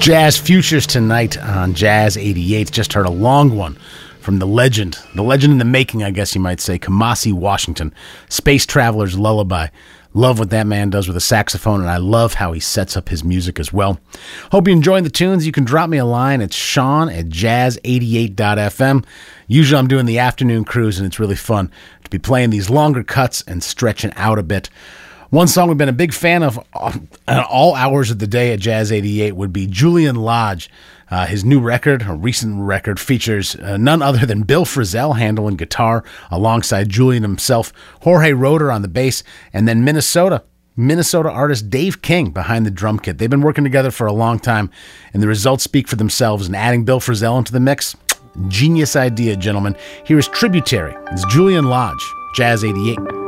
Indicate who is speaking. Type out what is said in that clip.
Speaker 1: Jazz Futures tonight on Jazz 88. Just heard a long one from the legend in the making, I guess you might say, Kamasi Washington, Space Traveler's Lullaby. Love what that man does with a saxophone, and I love how he sets up his music as well. Hope you're enjoying the tunes. You can drop me a line. It's Sean@jazz88.fm. Usually I'm doing the afternoon cruise, and it's really fun to be playing these longer cuts and stretching out a bit. One song we've been a big fan of at all hours of the day at Jazz 88 would be Julian Lage. His new record, a recent record, features none other than Bill Frisell handling guitar alongside Julian himself, Jorge Roeder on the bass, and then Minnesota artist Dave King behind the drum kit. They've been working together for a long time, and the results speak for themselves. And adding Bill Frisell into the mix, genius idea, gentlemen. Here is Tributary. It's Julian Lage, Jazz 88.